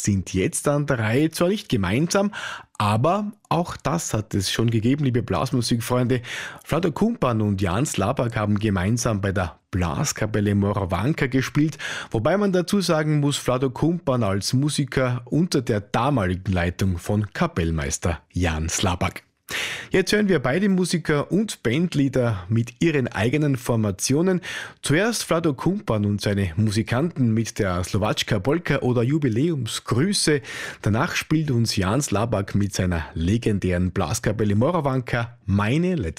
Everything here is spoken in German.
sind jetzt an der Reihe, zwar nicht gemeinsam, aber auch das hat es schon gegeben, liebe Blasmusikfreunde. Vlado Kumpan und Jan Slabak haben gemeinsam bei der Blaskapelle Moravanka gespielt, wobei man dazu sagen muss, Vlado Kumpan als Musiker unter der damaligen Leitung von Kapellmeister Jan Slabak. Jetzt hören wir beide Musiker und Bandleader mit ihren eigenen Formationen. Zuerst Vlado Kumpan und seine Musikanten mit der Slowatschka Polka oder Jubiläumsgrüße. Danach spielt uns Jan Slabak mit seiner legendären Blaskapelle Moravanka Meine letzte